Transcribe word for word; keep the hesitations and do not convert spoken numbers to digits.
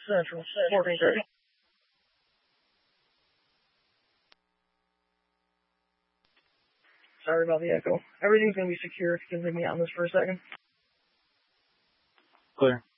Central, fourteen thirty. Sorry about the echo. Everything's going to be secure if you can leave me on this for a second. Clear.